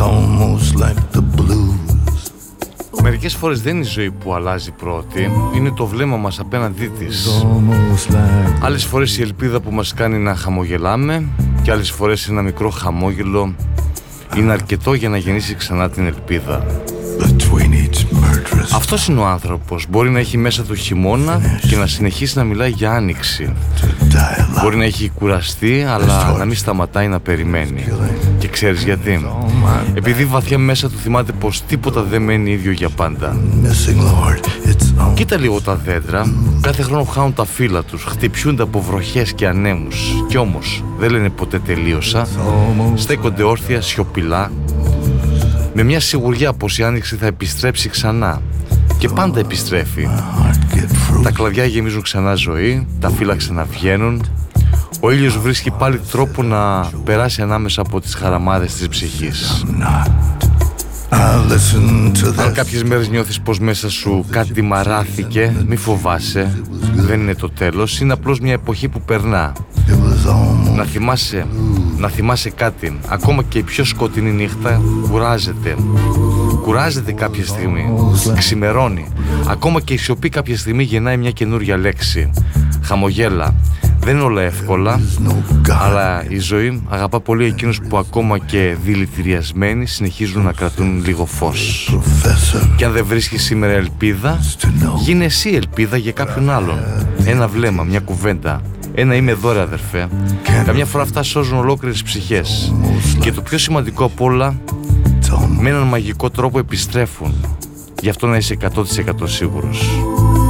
Μερικές φορές δεν είναι η ζωή που αλλάζει πρώτη, είναι το βλέμμα μας απέναντί της. Άλλες φορές η ελπίδα που μας κάνει να χαμογελάμε και άλλες φορές ένα μικρό χαμόγελο είναι αρκετό για να γεννήσει ξανά την ελπίδα. Αυτός είναι ο άνθρωπος. Μπορεί να έχει μέσα του χειμώνα και να συνεχίσει να μιλάει για άνοιξη. Μπορεί να έχει κουραστεί, αλλά να μην σταματάει να περιμένει. Και ξέρεις γιατί? Επειδή βαθιά μέσα του θυμάται πως τίποτα δεν μένει ίδιο για πάντα. Κοίτα λίγο τα δέντρα. Κάθε χρόνο χάνουν τα φύλλα τους, χτυπιούνται από βροχές και ανέμους. Κι όμως δεν λένε ποτέ τελείωσα. Στέκονται όρθια, σιωπηλά, με μια σιγουριά πως η άνοιξη θα επιστρέψει ξανά. Και πάντα επιστρέφει. Τα κλαδιά γεμίζουν ξανά ζωή, τα φύλλα ξαναβγαίνουν. Ο ήλιος βρίσκει πάλι τρόπο να περάσει ανάμεσα από τις χαραμάδες της ψυχής. Αν κάποιες μέρες νιώθεις πως μέσα σου κάτι μαράθηκε, μη φοβάσαι. Δεν είναι το τέλος, είναι απλώς μια εποχή που περνά. Να θυμάσαι κάτι. Ακόμα και η πιο σκοτεινή νύχτα κουράζεται κάποια στιγμή. Ξημερώνει. Ακόμα και η σιωπή κάποια στιγμή γεννάει μια καινούρια λέξη. Χαμογέλα. Δεν είναι όλα εύκολα, αλλά η ζωή αγαπά πολύ εκείνους που ακόμα και δηλητηριασμένοι συνεχίζουν να κρατούν λίγο φως. Και αν δεν βρίσκεις σήμερα ελπίδα, γίνε εσύ ελπίδα για κάποιον άλλον. Ένα βλέμμα, μια κουβέντα. Ένα είμαι εδώ ρε αδερφέ. Καμιά φορά αυτά σώζουν ολόκληρες ψυχές. Και το πιο σημαντικό απ' όλα, με έναν μαγικό τρόπο επιστρέφουν. Γι' αυτό να είσαι 100% σίγουρος.